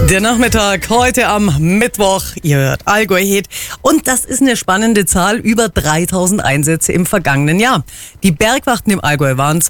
Der Nachmittag heute am Mittwoch, ihr hört Allgäu Hit und das ist eine spannende Zahl, über 3000 Einsätze im vergangenen Jahr. Die Bergwachten im Allgäu waren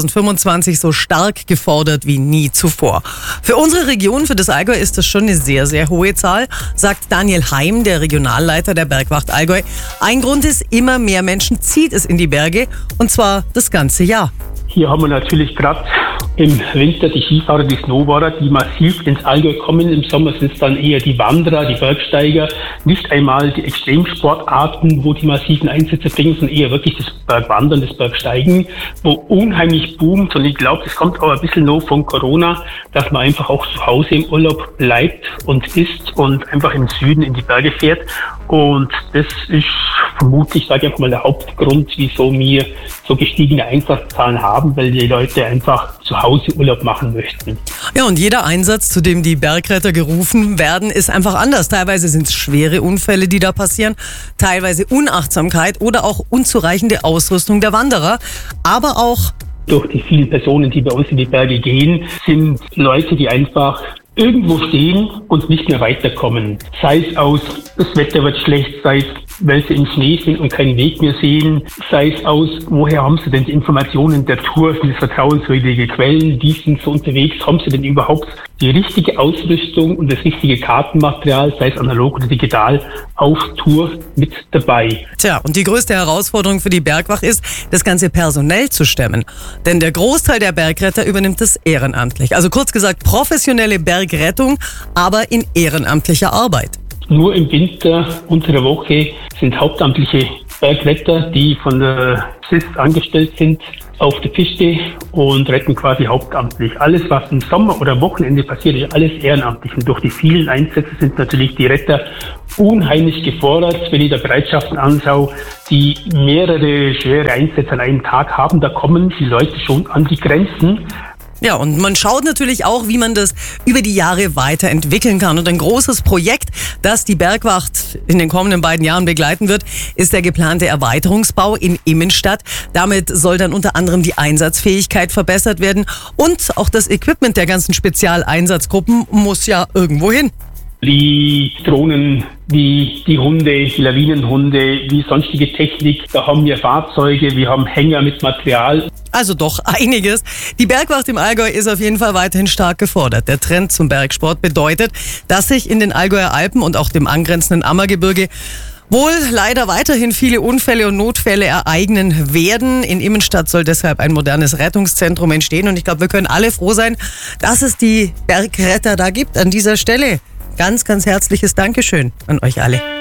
2025 so stark gefordert wie nie zuvor. Für unsere Region, für das Allgäu, ist das schon eine sehr, sehr hohe Zahl, sagt Daniel Heim, der Regionalleiter der Bergwacht Allgäu. Ein Grund ist, immer mehr Menschen zieht es in die Berge und zwar das ganze Jahr. Hier haben wir natürlich gerade im Winter die Skifahrer, die Snowboarder, die massiv ins Allgäu kommen. Im Sommer sind es dann eher die Wanderer, die Bergsteiger. Nicht einmal die Extremsportarten, wo die massiven Einsätze bringen, sondern eher wirklich das Bergwandern, das Bergsteigen, wo unheimlich boomt. Und ich glaube, das kommt auch ein bisschen noch von Corona, dass man einfach auch zu Hause im Urlaub bleibt und isst und einfach im Süden in die Berge fährt. Und das ist vermutlich, sage ich einfach mal, der Hauptgrund, wieso wir so gestiegene Einsatzzahlen haben, weil die Leute einfach zu Hause Urlaub machen möchten. Ja, und jeder Einsatz, zu dem die Bergretter gerufen werden, ist einfach anders. Teilweise sind es schwere Unfälle, die da passieren, teilweise Unachtsamkeit oder auch unzureichende Ausrüstung der Wanderer, aber auch durch die vielen Personen, die bei uns in die Berge gehen, sind Leute, die einfach irgendwo stehen und nicht mehr weiterkommen. Sei es aus, das Wetter wird schlecht, sei es, weil sie im Schnee sind und keinen Weg mehr sehen, sei es aus, woher haben sie denn die Informationen der Tour, sind es vertrauenswürdige Quellen, die sind so unterwegs, haben sie denn überhaupt die richtige Ausrüstung und das richtige Kartenmaterial, sei es analog oder digital, auf Tour mit dabei. Tja, und die größte Herausforderung für die Bergwacht ist, das Ganze personell zu stemmen. Denn der Großteil der Bergretter übernimmt es ehrenamtlich. Also kurz gesagt, professionelle Bergrettung, aber in ehrenamtlicher Arbeit. Nur im Winter unter der Woche sind hauptamtliche Bergretter, die von der SIS angestellt sind, auf der Piste und retten quasi hauptamtlich. Alles, was im Sommer oder am Wochenende passiert, ist alles ehrenamtlich. Und durch die vielen Einsätze sind natürlich die Retter unheimlich gefordert. Wenn ich da Bereitschaften anschaue, die mehrere schwere Einsätze an einem Tag haben, da kommen die Leute schon an die Grenzen. Ja, und man schaut natürlich auch, wie man das über die Jahre weiterentwickeln kann. Und ein großes Projekt, das die Bergwacht in den kommenden beiden Jahren begleiten wird, ist der geplante Erweiterungsbau in Immenstadt. Damit soll dann unter anderem die Einsatzfähigkeit verbessert werden. Und auch das Equipment der ganzen Spezialeinsatzgruppen muss ja irgendwo hin. Die Drohnen, wie die Hunde, die Lawinenhunde, wie sonstige Technik. Da haben wir Fahrzeuge, wir haben Hänger mit Material. Also doch einiges. Die Bergwacht im Allgäu ist auf jeden Fall weiterhin stark gefordert. Der Trend zum Bergsport bedeutet, dass sich in den Allgäuer Alpen und auch dem angrenzenden Ammergebirge wohl leider weiterhin viele Unfälle und Notfälle ereignen werden. In Immenstadt soll deshalb ein modernes Rettungszentrum entstehen. Und ich glaube, wir können alle froh sein, dass es die Bergretter da gibt an dieser Stelle. Ganz, ganz herzliches Dankeschön an euch alle.